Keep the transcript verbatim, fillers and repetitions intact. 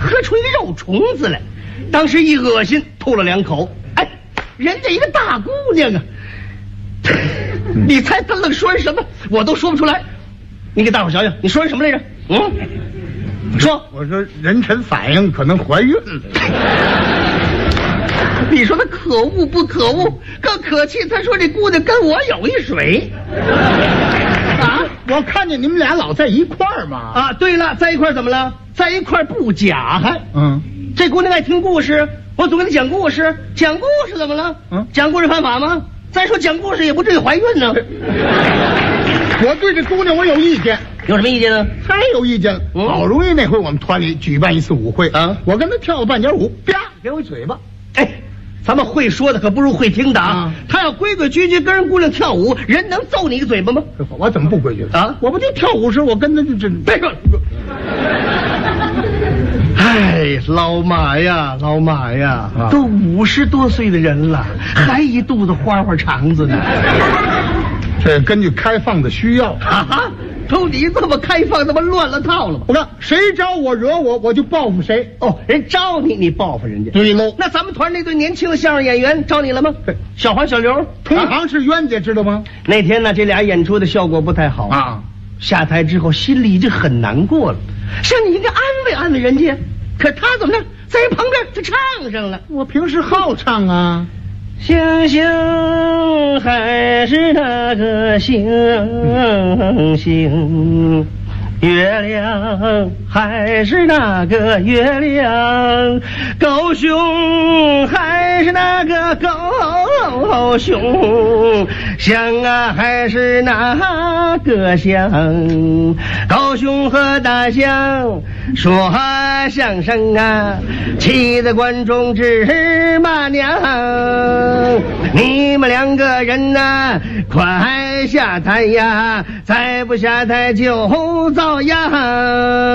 喝出一个肉虫子来，当时一恶心，吐了两口。哎，人家一个大姑娘啊，你猜她愣说什么？我都说不出来。你给大伙想想，你说什么来着？嗯，说。 我说妊娠反应可能怀孕了。 你说他可恶不可恶？更可气，他说这姑娘跟我有一水。 啊！我看见你们俩老在一块儿嘛。 啊，对了，在一块儿怎么了？在一块儿不假还。 嗯， 这姑娘爱听故事，我总给她讲故事。讲故事怎么了？嗯，讲故事犯法吗？再说讲故事也不至于怀孕呢。 我对这姑娘我有意见。 有什么意见呢？ 太有意见了。嗯、好容易那回我们团里举办一次舞会啊，我跟她跳了半截舞，啪，给我一嘴巴。 哎，咱们会说的可不如会听的啊！他要规规矩矩跟人姑娘跳舞，人能揍你一个嘴巴吗？ 我怎么不规矩啊？我不就跳舞时，我跟他就这别说。 哎，老马呀，老马呀，啊、都五十多岁的人了，还一肚子花花肠子呢。 这根据开放的需要啊。都你这么开放，他妈乱了套了吧？ 我看谁招我惹我，我就报复谁。 哦，人招你，你报复人家。 对喽。 那咱们团那对年轻的相声演员招你了吗？小黄、小刘， 同行是冤家，知道吗？ 那天呢，这俩演出的效果不太好啊。下台之后，心里已经很难过了，像你应该安慰安慰人家，可他怎么着，在旁边就唱上了。 我平时好唱啊。 星星还是那个星星，月亮还是那个月亮，狗熊还是那个狗熊，象啊还是那个象，狗熊和大象说相声啊，气得观众直骂娘。你们两个人呐，快下台呀！再不下台就遭殃。